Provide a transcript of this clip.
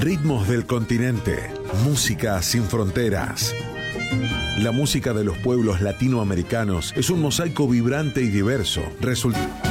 Ritmos del continente. Música sin fronteras. La música de los pueblos latinoamericanos es un mosaico vibrante y diverso.